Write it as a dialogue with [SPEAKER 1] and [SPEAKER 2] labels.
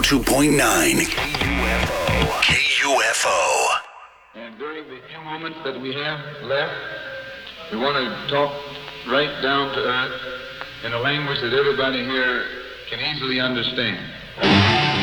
[SPEAKER 1] 102.9 KUFO.
[SPEAKER 2] And during the few moments that we have left, we want to talk right down to earth in a language that everybody here can easily understand.